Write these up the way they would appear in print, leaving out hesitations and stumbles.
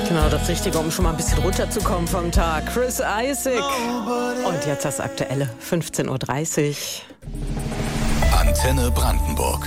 Genau, das Richtige, um schon mal ein bisschen runterzukommen vom Tag. Chris Isaak. Und jetzt das Aktuelle, 15.30 Uhr. Antenne Brandenburg.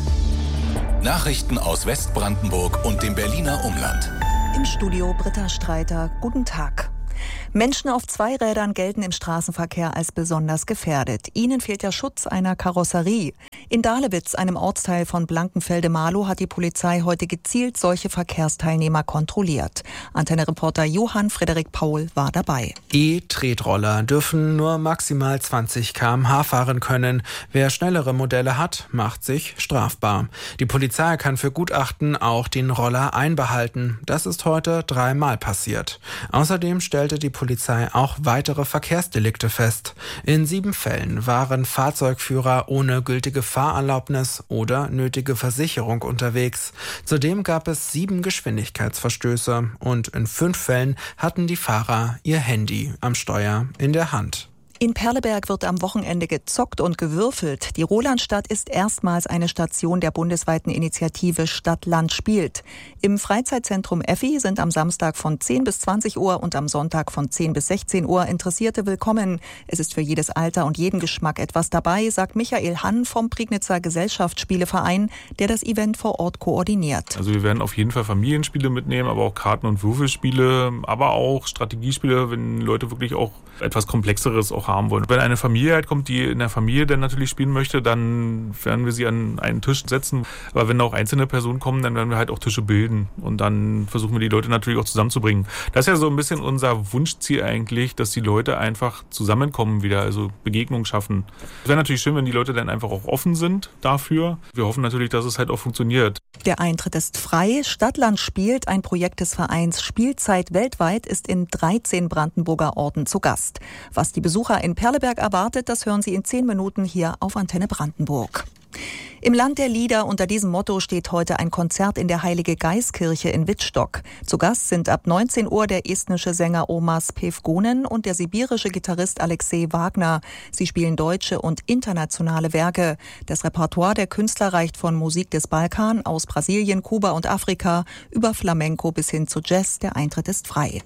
Nachrichten aus Westbrandenburg und dem Berliner Umland. Im Studio Britta Streiter. Guten Tag. Menschen auf Zweirädern gelten im Straßenverkehr als besonders gefährdet. Ihnen fehlt der Schutz einer Karosserie. In Dahlewitz, einem Ortsteil von Blankenfelde-Marlow, hat die Polizei heute gezielt solche Verkehrsteilnehmer kontrolliert. Antenne-Reporter Johann Frederik Paul war dabei. E-Tretroller dürfen nur maximal 20 km/h fahren können. Wer schnellere Modelle hat, macht sich strafbar. Die Polizei kann für Gutachten auch den Roller einbehalten. Das ist heute 3-mal passiert. Außerdem stellte die Polizei auch weitere Verkehrsdelikte fest. In 7 Fällen waren Fahrzeugführer ohne gültige Fahrerlaubnis oder nötige Versicherung unterwegs. Zudem gab es 7 Geschwindigkeitsverstöße und in 5 Fällen hatten die Fahrer ihr Handy am Steuer in der Hand. In Perleberg wird am Wochenende gezockt und gewürfelt. Die Rolandstadt ist erstmals eine Station der bundesweiten Initiative Stadt-Land spielt. Im Freizeitzentrum Effi sind am Samstag von 10 bis 20 Uhr und am Sonntag von 10 bis 16 Uhr Interessierte willkommen. Es ist für jedes Alter und jeden Geschmack etwas dabei, sagt Michael Hann vom Prignitzer Gesellschaftsspieleverein, der das Event vor Ort koordiniert. Also wir werden auf jeden Fall Familienspiele mitnehmen, aber auch Karten- und Würfelspiele, aber auch Strategiespiele, wenn Leute wirklich auch etwas Komplexeres auch haben wollen. Wenn eine Familie halt kommt, die in der Familie dann natürlich spielen möchte, dann werden wir sie an einen Tisch setzen. Aber wenn auch einzelne Personen kommen, dann werden wir halt auch Tische bilden. Und dann versuchen wir die Leute natürlich auch zusammenzubringen. Das ist ja so ein bisschen unser Wunschziel eigentlich, dass die Leute einfach zusammenkommen wieder, also Begegnungen schaffen. Es wäre natürlich schön, wenn die Leute dann einfach auch offen sind dafür. Wir hoffen natürlich, dass es halt auch funktioniert. Der Eintritt ist frei. Stadt-Land spielt, ein Projekt des Vereins Spielzeit weltweit, ist in 13 Brandenburger Orten zu Gast. Was die Besucher in Perleberg erwartet, das hören Sie in 10 Minuten hier auf Antenne Brandenburg. Im Land der Lieder unter diesem Motto steht heute ein Konzert in der Heilige Geistkirche in Wittstock. Zu Gast sind ab 19 Uhr der estnische Sänger Omas Pevgonen und der sibirische Gitarrist Alexei Wagner. Sie spielen deutsche und internationale Werke. Das Repertoire der Künstler reicht von Musik des Balkan, aus Brasilien, Kuba und Afrika über Flamenco bis hin zu Jazz. Der Eintritt ist frei.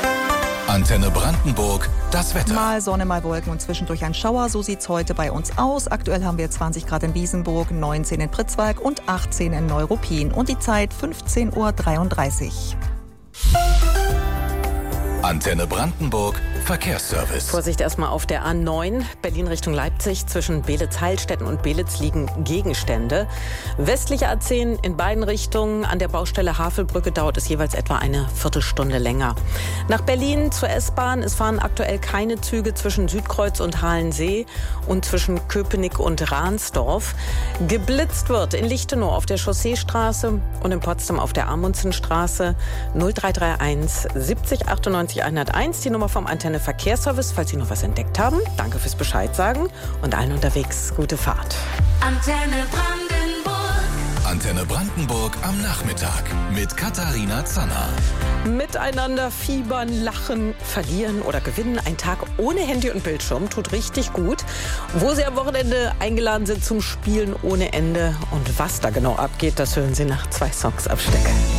Antenne Brandenburg, das Wetter. Mal Sonne, mal Wolken und zwischendurch ein Schauer. So sieht's heute bei uns aus. Aktuell haben wir 20 Grad in Wiesenburg, 19 in Pritzwalk und 18 in Neuruppin. Und die Zeit 15.33 Uhr. Antenne Brandenburg, Verkehrsservice. Vorsicht erstmal auf der A9, Berlin Richtung Leipzig. Zwischen Beelitz-Heilstätten und Beelitz liegen Gegenstände. Westliche A10 in beiden Richtungen. An der Baustelle Havelbrücke dauert es jeweils etwa eine Viertelstunde länger. Nach Berlin zur S-Bahn. Es fahren aktuell keine Züge zwischen Südkreuz und Halensee und zwischen Köpenick und Ransdorf. Geblitzt wird in Lichtenau auf der Chausseestraße und in Potsdam auf der Amundsenstraße. 0331 70 98 101, die Nummer vom Antenne Verkehrsservice, falls Sie noch was entdeckt haben. Danke fürs Bescheid sagen und allen unterwegs gute Fahrt. Antenne Brandenburg. Antenne Brandenburg am Nachmittag mit Katharina Zanner. Miteinander fiebern, lachen, verlieren oder gewinnen. Ein Tag ohne Handy und Bildschirm tut richtig gut. Wo Sie am Wochenende eingeladen sind zum Spielen ohne Ende und was da genau abgeht, das hören Sie nach 2 Songs am Stecke.